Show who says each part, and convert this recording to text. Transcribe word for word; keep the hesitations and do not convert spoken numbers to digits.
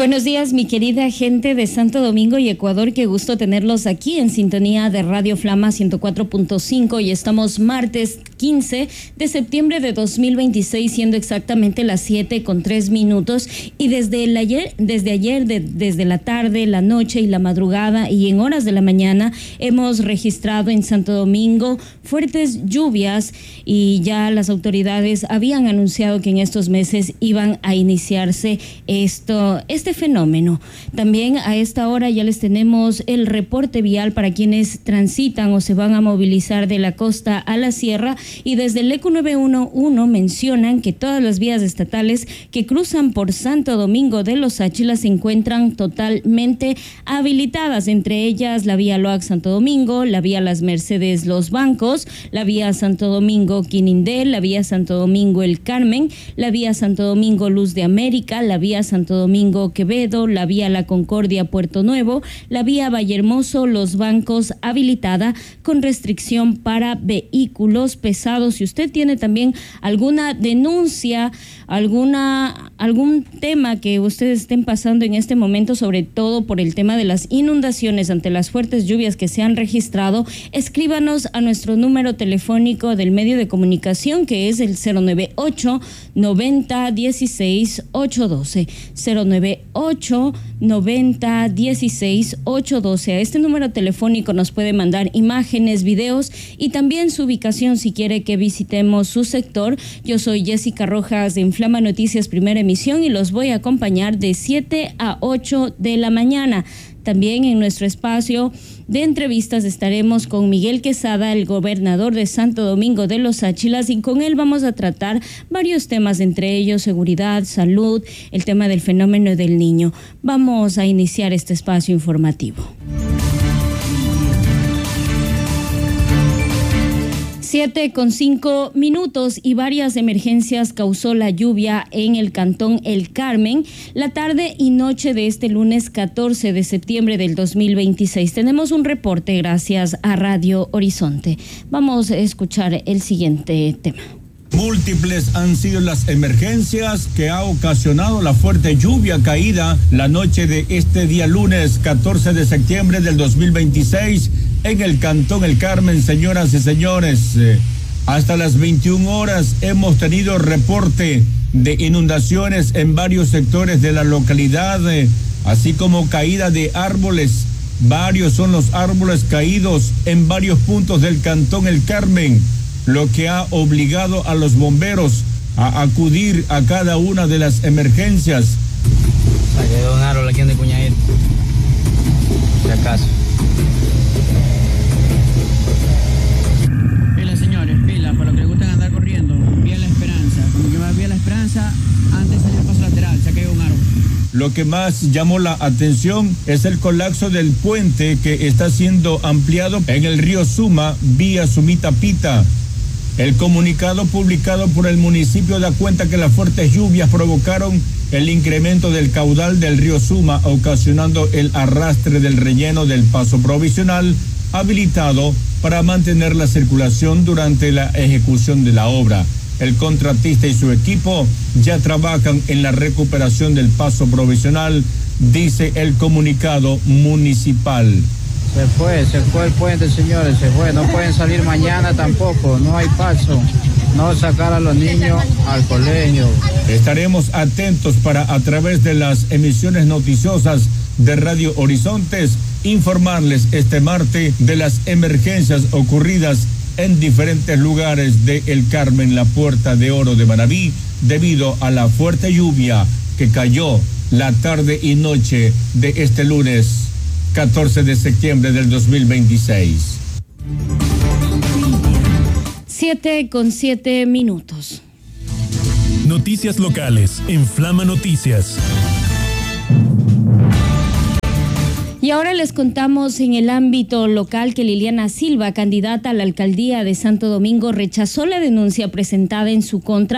Speaker 1: Buenos días, mi querida gente de Santo Domingo y Ecuador. Qué gusto tenerlos aquí en sintonía de Radio Flama ciento cuatro punto cinco y estamos martes quince de septiembre de dos mil veintiséis, siendo exactamente las siete con tres minutos. Y desde el ayer, desde ayer, de, desde la tarde, la noche y la madrugada y en horas de la mañana, hemos registrado en Santo Domingo fuertes lluvias y ya las autoridades habían anunciado que en estos meses iban a iniciarse esto. Este fenómeno. También a esta hora ya les tenemos el reporte vial para quienes transitan o se van a movilizar de la costa a la sierra, y desde el E C U nueve uno uno mencionan que todas las vías estatales que cruzan por Santo Domingo de los Áchilas se encuentran totalmente habilitadas, entre ellas la vía Loac Santo Domingo, la vía Las Mercedes Los Bancos, la vía Santo Domingo Quinindé, la vía Santo Domingo El Carmen, la vía Santo Domingo Luz de América, la vía Santo Domingo Quevedo, la vía La Concordia Puerto Nuevo, la vía Vallehermoso Los Bancos habilitada con restricción para vehículos pesados. Si usted tiene también alguna denuncia, alguna algún tema que ustedes estén pasando en este momento, sobre todo por el tema de las inundaciones ante las fuertes lluvias que se han registrado, escríbanos a nuestro número telefónico del medio de comunicación, que es el cero nueve ocho noventa dieciséis ocho doce, cero nueve ocho noventa dieciséis ocho doce. A este número telefónico nos puede mandar imágenes, videos y también su ubicación si quiere que visitemos su sector. Yo soy Jessica Rojas de Inflama Noticias Primera Emisión y los voy a acompañar de siete a ocho de la mañana. También en nuestro espacio de entrevistas estaremos con Miguel Quesada, el gobernador de Santo Domingo de los Áchilas, y con él vamos a tratar varios temas, entre ellos seguridad, salud, el tema del fenómeno del niño. Vamos a iniciar este espacio informativo. Siete con cinco minutos y varias emergencias causó la lluvia en el cantón El Carmen la tarde y noche de este lunes catorce de septiembre del dos mil veintiséis. Tenemos un reporte gracias a Radio Horizonte. Vamos a escuchar el siguiente tema.
Speaker 2: Múltiples han sido las emergencias que ha ocasionado la fuerte lluvia caída la noche de este día lunes catorce de septiembre del dos mil veintiséis en el cantón El Carmen. Señoras y señores, eh, hasta las veintiuna horas hemos tenido reporte de inundaciones en varios sectores de la localidad, eh, así como caída de árboles. Varios son los árboles caídos en varios puntos del cantón El Carmen, lo que ha obligado a los bomberos a acudir a cada una de las emergencias.
Speaker 3: Hay un árbol aquí de Cuñair, si acaso.
Speaker 4: Pila, señores, pila, para los que les gustan andar corriendo, vía La Esperanza. Como que va vía La Esperanza, antes del paso lateral, se ha caído un árbol.
Speaker 2: Lo que más llamó la atención es el colapso del puente que está siendo ampliado en el río Suma, vía Sumitapita. El comunicado publicado por el municipio da cuenta que las fuertes lluvias provocaron el incremento del caudal del río Suma, ocasionando el arrastre del relleno del paso provisional habilitado para mantener la circulación durante la ejecución de la obra. El contratista y su equipo ya trabajan en la recuperación del paso provisional, dice el comunicado municipal.
Speaker 3: Se fue, se fue el puente, señores, se fue. No pueden salir mañana tampoco, no hay paso. No sacar a los niños al colegio.
Speaker 2: Estaremos atentos para, a través de las emisiones noticiosas de Radio Horizontes, informarles este martes de las emergencias ocurridas en diferentes lugares de El Carmen, la Puerta de Oro de Manabí, debido a la fuerte lluvia que cayó la tarde y noche de este lunes catorce de septiembre del dos mil veintiséis.
Speaker 1: Siete con siete minutos.
Speaker 5: Noticias locales en Flama Noticias.
Speaker 1: Y ahora les contamos en el ámbito local que Liliana Silva, candidata a la alcaldía de Santo Domingo, rechazó la denuncia presentada en su contra